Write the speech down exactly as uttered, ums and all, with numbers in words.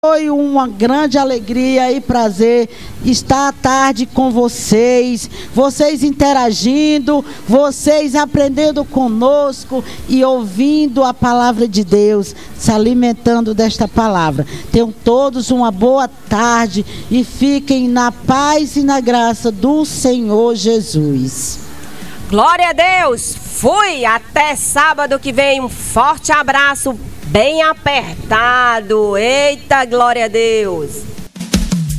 Foi uma grande alegria e prazer estar à tarde com vocês, vocês interagindo, vocês aprendendo conosco e ouvindo a palavra de Deus, se alimentando desta palavra. Tenham todos uma boa tarde e fiquem na paz e na graça do Senhor Jesus. Glória a Deus! Fui! Até sábado que vem. Um forte abraço bem apertado. Eita, glória a Deus!